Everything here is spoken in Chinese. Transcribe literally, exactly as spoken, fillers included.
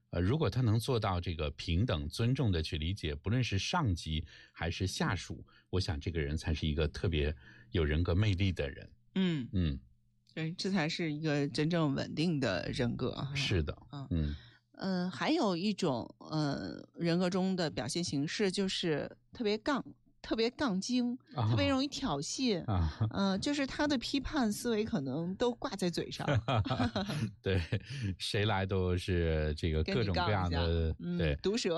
呃，如果他能做到这个平等尊重的去理解，不论是上级还是下属，我想这个人才是一个特别有人格魅力的人。 嗯嗯， 对，这才是一个真正稳定的人格。 是的，嗯。 嗯，还有一种呃人格中的表现形式就是特别杠，特别杠精，哦、特别容易挑衅啊，嗯、呃，就是他的批判思维可能都挂在嘴上。 对，谁来都是这个各种各样的， 嗯、 对， 毒舌。